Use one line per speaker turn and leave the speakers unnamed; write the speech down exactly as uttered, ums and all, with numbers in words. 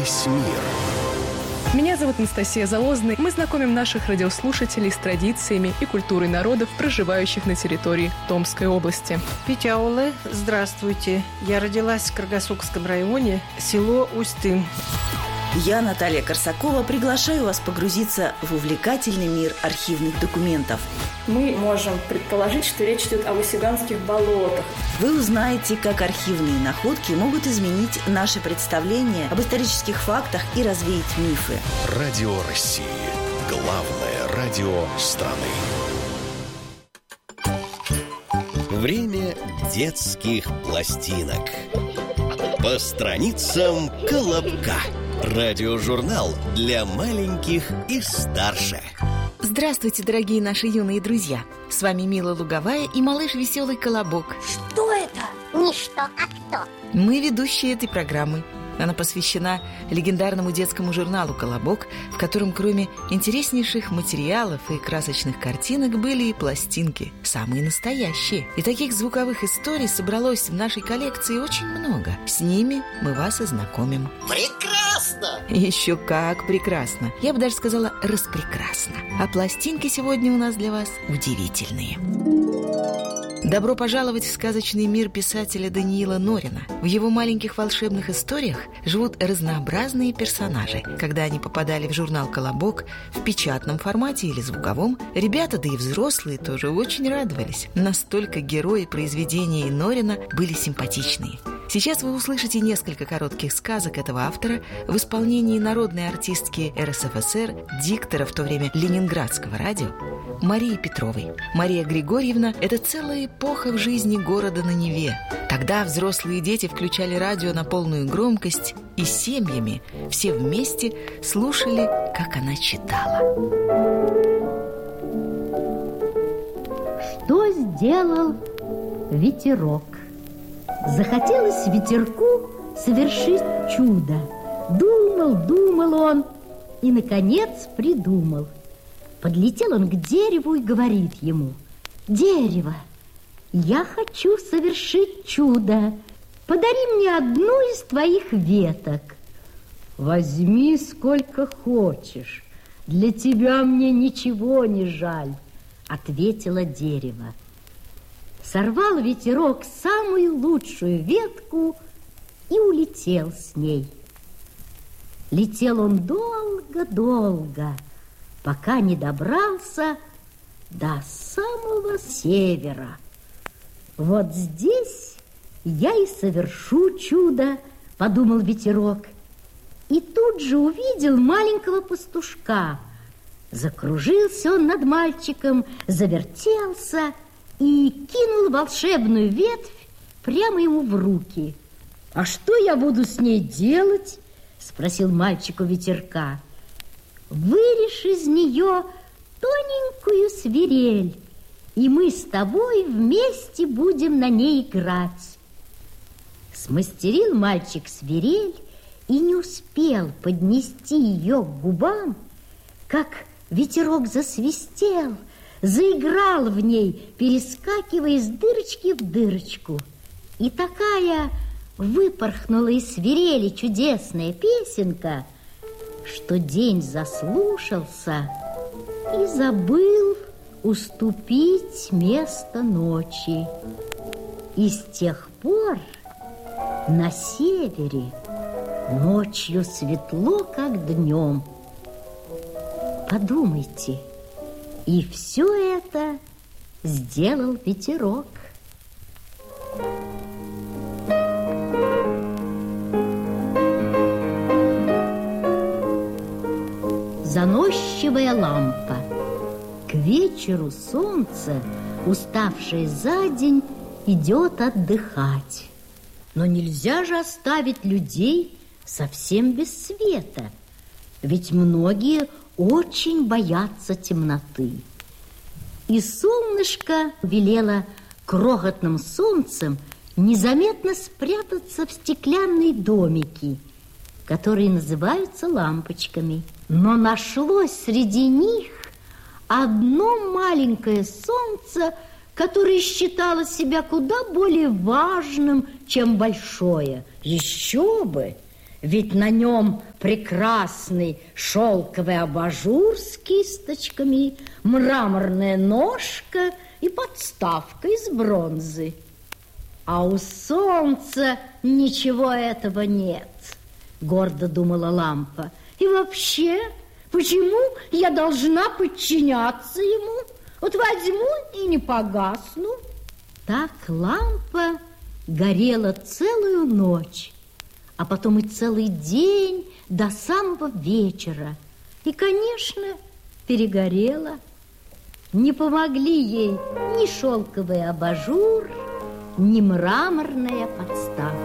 Весь мир.
Меня зовут Анастасия Залозная. Мы знакомим наших радиослушателей с традициями и культурой народов, проживающих на территории Томской области.
Петяулы, здравствуйте. Я родилась в Каргасукском районе, село Устын.
Я, Наталья Корсакова, приглашаю вас погрузиться в увлекательный мир архивных документов.
Мы можем предположить, что речь идет о Васюганских болотах.
Вы узнаете, как архивные находки могут изменить наше представление об исторических фактах и развеять мифы.
Радио России. Главное радио страны. Время детских пластинок. По страницам Колобка. Радиожурнал для маленьких и старше.
Здравствуйте, дорогие наши юные друзья. С вами Мила Луговая и малыш Веселый Колобок.
Что это? Не что, а кто?
Мы ведущие этой программы. Она посвящена легендарному детскому журналу «Колобок», в котором кроме интереснейших материалов и красочных картинок были и пластинки, самые настоящие. И таких звуковых историй собралось в нашей коллекции очень много. С ними мы вас и знакомим.
Прекрасно!
Еще как прекрасно. Я бы даже сказала, распрекрасно. А пластинки сегодня у нас для вас удивительные. Добро пожаловать в сказочный мир писателя Даниила Норина. В его маленьких волшебных историях живут разнообразные персонажи. Когда они попадали в журнал «Колобок» в печатном формате или звуковом, ребята, да и взрослые тоже очень радовались. Настолько герои произведений Норина были симпатичные. Сейчас вы услышите несколько коротких сказок этого автора в исполнении народной артистки эр эс эф эс эр, диктора в то время Ленинградского радио, Марии Петровой. Мария Григорьевна – это целая эпоха в жизни города на Неве. Тогда взрослые дети включали радио на полную громкость и семьями все вместе слушали, как она читала.
Что сделал ветерок? Захотелось ветерку совершить чудо. Думал, думал он и, наконец, придумал. Подлетел он к дереву и говорит ему: «Дерево, я хочу совершить чудо. Подари мне одну из твоих веток». «Возьми сколько хочешь, для тебя мне ничего не жаль», — ответило дерево. Сорвал ветерок самую лучшую ветку и улетел с ней. Летел он долго-долго, пока не добрался до самого севера. «Вот здесь я и совершу чудо», — подумал ветерок. И тут же увидел маленького пастушка. Закружился он над мальчиком, завертелся и кинул волшебную ветвь прямо ему в руки. «А что я буду с ней делать?» — спросил мальчик у ветерка. «Вырежь из нее тоненькую свирель, и мы с тобой вместе будем на ней играть». Смастерил мальчик свирель и не успел поднести ее к губам, как ветерок засвистел, заиграл в ней, перескакивая из дырочки в дырочку. И такая выпорхнула из свирели чудесная песенка, что день заслушался и забыл уступить место ночи. И с тех пор на севере ночью светло, как днем. Подумайте, и все это сделал ветерок. Заносчивая лампа. К вечеру солнце, уставшее за день, идет отдыхать. Но нельзя же оставить людей совсем без света, ведь многие очень боятся темноты. И солнышко велело крохотным солнцем незаметно спрятаться в стеклянные домики, которые называются лампочками. Но нашлось среди них одно маленькое солнце, которое считало себя куда более важным, чем большое. Еще бы! Ведь на нем прекрасный шелковый абажур с кисточками, мраморная ножка и подставка из бронзы. А у солнца ничего этого нет, гордо думала лампа. И вообще, почему я должна подчиняться ему? Вот возьму и не погасну. Так лампа горела целую ночь, а потом и целый день до самого вечера. И, конечно, перегорела. Не помогли ей ни шелковый абажур, ни мраморная подставка.